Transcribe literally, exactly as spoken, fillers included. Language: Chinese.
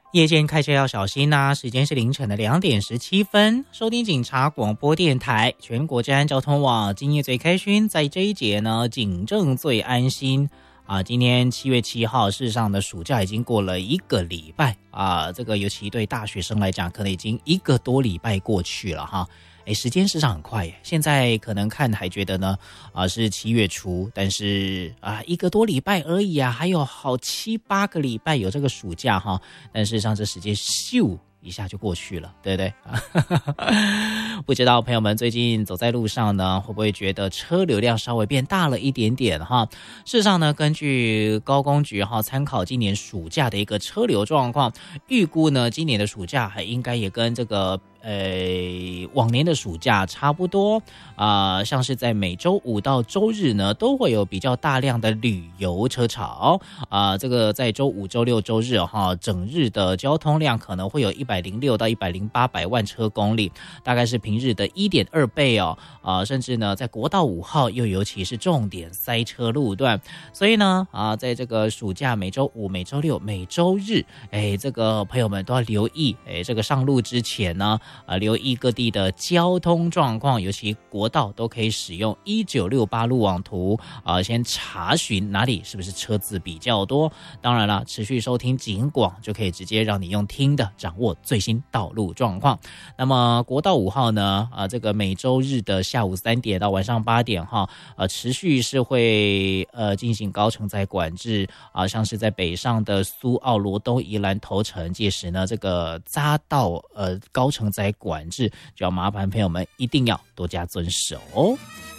夜间开车要小心呐、啊！时间是凌晨的两点十七分，收听警察广播电台全国治安交通网，今夜最开心。在这一节呢，警政最安心啊！今天七月七号，事实上的暑假已经过了一个礼拜啊，这个尤其对大学生来讲，可能已经一个多礼拜过去了哈。哎，时间事实上很快耶，现在可能看还觉得呢，啊、呃、是七月初，但是啊、呃、一个多礼拜而已啊，还有好七八个礼拜有这个暑假哈，但事实上这时间咻一下就过去了，对不对？不知道朋友们最近走在路上呢，会不会觉得车流量稍微变大了一点点哈？事实上呢，根据高公局哈参考今年暑假的一个车流状况，预估呢今年的暑假还应该也跟这个呃往年的暑假差不多啊、呃，像是在每周五到周日呢，都会有比较大量的旅游车潮啊、呃。这个在周五、周六、周日哈，整日的交通量可能会有一百零六到一百零八百万车公里，大概是平日的一点二倍哦啊、呃，甚至呢，在国道五号又尤其是重点塞车路段，所以呢啊，在这个暑假每周五、每周六、每周日，哎，这个朋友们都要留意，哎，这个上路之前呢。啊，留意各地的交通状况，尤其国道都可以使用一九六八路网图啊，先查询哪里是不是车子比较多。当然了，持续收听警广就可以直接让你用听的掌握最新道路状况。那么国道五号呢，啊，这个每周日的下午三点到晚上八点哈，呃，持续是会呃进行高承载管制啊，像是在北上的苏澳、罗东、宜兰、头城，届时呢这个匝道呃高承载管制就要麻烦朋友们一定要多加遵守哦。